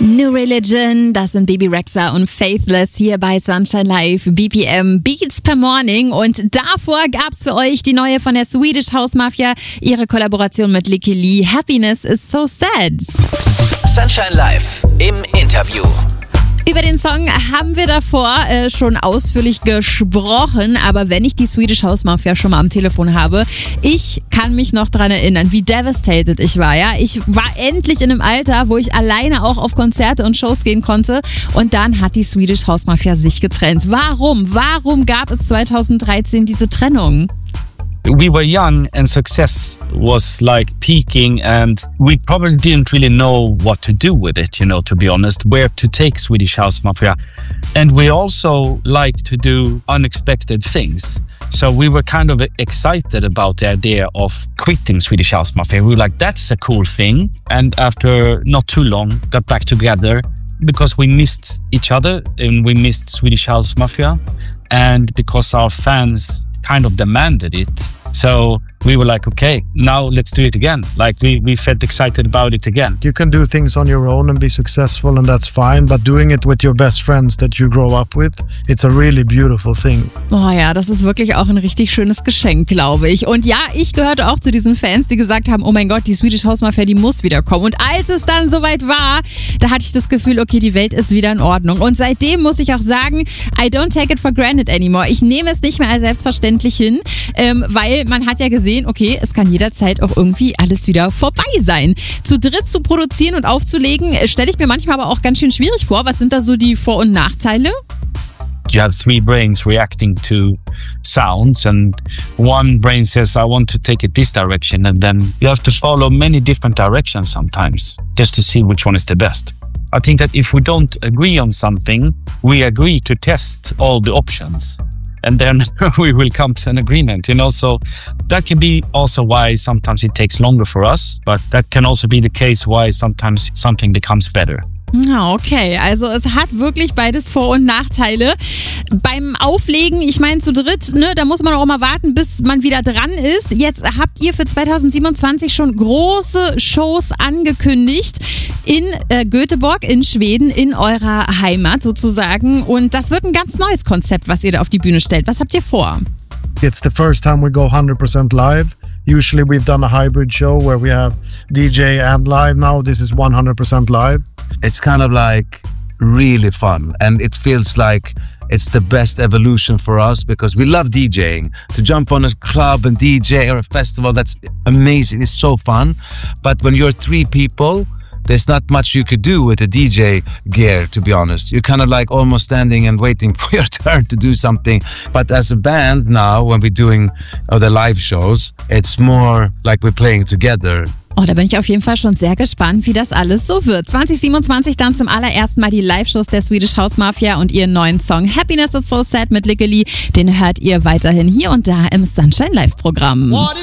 New Religion, das sind Bebe Rexha und Faithless hier bei Sunshine Live, BPM Beats per Morning. Und davor gab's für euch die neue von der Swedish House Mafia, ihre Kollaboration mit Lykke Li, Happiness is so sad. Sunshine Live im Interview. Über den Song haben wir davor schon ausführlich gesprochen, aber wenn ich die Swedish House Mafia schon mal am Telefon habe, ich kann mich noch dran erinnern, wie devastated ich war. Ja, ich war endlich in einem Alter, wo ich alleine auch auf Konzerte und Shows gehen konnte, und dann hat die Swedish House Mafia sich getrennt. Warum gab es 2013 diese Trennung? We were young and success was like peaking, and we probably didn't really know what to do with it, to be honest, where to take Swedish House Mafia. And we also like to do unexpected things. So we were kind of excited about the idea of quitting Swedish House Mafia. We were like, that's a cool thing. And after not too long, got back together because we missed each other and we missed Swedish House Mafia. And because our fans kind of demanded it. So we were like, okay, now let's do it again. Like we felt excited about it again. You can do things on your own and be successful, and that's fine. But doing it with your best friends that you grow up with, it's a really beautiful thing. Oh ja, das ist wirklich auch ein richtig schönes Geschenk, glaube ich. Und ja, ich gehörte auch zu diesen Fans, die gesagt haben, oh mein Gott, die Swedish House Mafia, die muss wiederkommen. Und als es dann soweit war, da hatte ich das Gefühl, okay, die Welt ist wieder in Ordnung. Und seitdem muss ich auch sagen, I don't take it for granted anymore. Ich nehme es nicht mehr als selbstverständlich hin, weil man hat ja gesehen, okay, es kann jederzeit auch irgendwie alles wieder vorbei sein. Zu dritt zu produzieren und aufzulegen, stelle ich mir manchmal aber auch ganz schön schwierig vor. Was sind da so die Vor- und Nachteile? You have three brains reacting to sounds, and one brain says, I want to take it this direction, and then you have to follow many different directions sometimes just to see which one is the best. I think that if we don't agree on something, we agree to test all the options. And then we will come to an agreement, So that can be also why sometimes it takes longer for us, but that can also be the case why sometimes something becomes better. Okay, also es hat wirklich beides Vor- und Nachteile. Beim Auflegen, ich meine zu dritt, da muss man auch mal warten, bis man wieder dran ist. Jetzt habt ihr für 2027 schon große Shows angekündigt in Göteborg, in Schweden, in eurer Heimat sozusagen. Und das wird ein ganz neues Konzept, was ihr da auf die Bühne stellt. Was habt ihr vor? It's the first time we go 100% live. Usually we've done a hybrid show where we have DJ and live. Now this is 100% live. It's kind of like really fun, and it feels like it's the best evolution for us because we love DJing. To jump on a club and DJ or a festival, that's amazing. It's so fun. But when you're three people, there's not much you could do with a DJ gear, to be honest. You're kind of like almost standing and waiting for your turn to do something. But as a band now, when we're doing the live shows, it's more like we're playing together. Oh, da bin ich auf jeden Fall schon sehr gespannt, wie das alles so wird. 2027 dann zum allerersten Mal die Live-Shows der Swedish House Mafia und ihren neuen Song Happiness is so sad mit Lykke Li. Den hört ihr weiterhin hier und da im Sunshine Live-Programm.